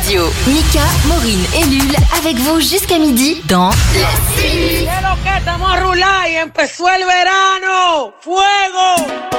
radio. Mika, Maureen et Lul avec vous jusqu'à midi dans La Suite. ¡Qué lo que estamos a rular y empezó el verano! ¡Fuego!